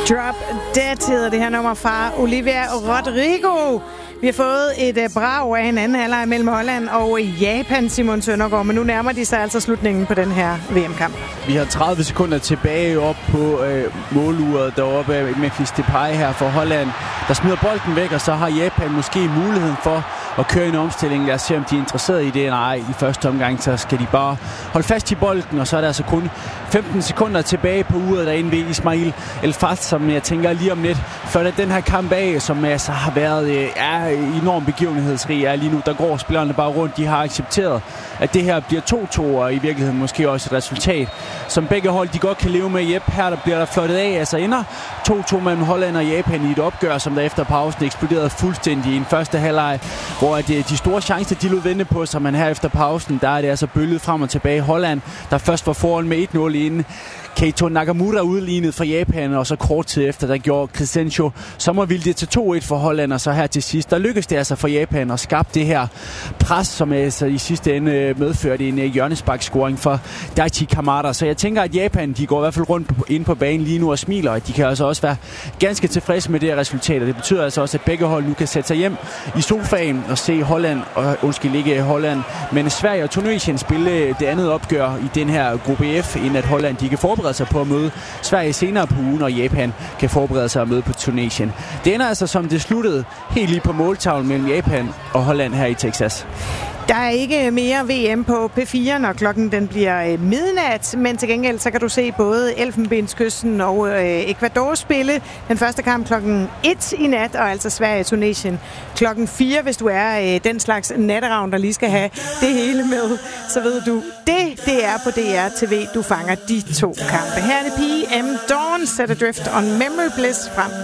Drop Dead hedder det her nummer fra Olivia Rodrigo. Vi har fået et brag af en anden halvleg mellem Holland og Japan, Simon Søndergaard, men nu nærmer de sig altså slutningen på den her VM-kamp. Vi har 30 sekunder tilbage op på måluret deroppe af Memphis Depay her for Holland, der smider bolden væk, og så har Japan måske muligheden for at køre en omstilling. Lad os se, om de er interesseret i det. Nej, i første omgang, så skal de bare holde fast i bolden, og så er der altså kun 15 sekunder tilbage på uret derinde ved Ismail El Fath, som jeg tænker lige om lidt, før den her kamp af, som altså har været enormt begivenhedsrig lige nu. Der går spillerne bare rundt. De har accepteret, at det her bliver 2-2, og i virkeligheden måske også et resultat, som begge hold de godt kan leve med. Jep, her der bliver der flottet af. Altså ender 2-2 mellem Holland og Japan i et opgør, som der efter pausen eksploderede fuldstændig i en første halvleg, hvor de store chancer, de lod vente på sig, men her efter pausen, der er det altså bølget frem og tilbage. Holland, der først var foran med 1-0 inden Keito Nakamura udlignede for Japan, og så kort tid efter, der gjorde Crescencio sommervilde til 2-1 for Holland, og så her til sidst, der lykkedes det altså for Japan at skabe det her pres, som altså i sidste ende medførte en hjørnesparkscoring for Daichi Kamada. Så jeg tænker, at Japan, de går i hvert fald rundt ind på banen lige nu og smiler, og de kan altså også være ganske tilfredse med det her resultat, og det betyder altså også, at begge hold nu kan sætte sig hjem i sofaen og se Holland, ikke Holland, men Sverige og Tunesien spille det andet opgør i den her gruppe F, inden at Holland, de kan forberede sig på at møde Sverige senere på ugen, og Japan kan forberede sig at møde på Tunesien. Det ender altså, som det sluttede, helt lige på måltavlen mellem Japan og Holland her i Texas. Der er ikke mere VM på P4, når klokken den bliver midnat, men til gengæld så kan du se både Elfenbenskysten og Ecuador spille den første kamp klokken 1 i nat, og altså Sverige-Tunesien klokken 4, hvis du er den slags natteravn, der lige skal have det hele med, så ved du, det er på DR TV, du fanger de to kampe. Her er det PM Dawn, Set Adrift on Memory Bliss frem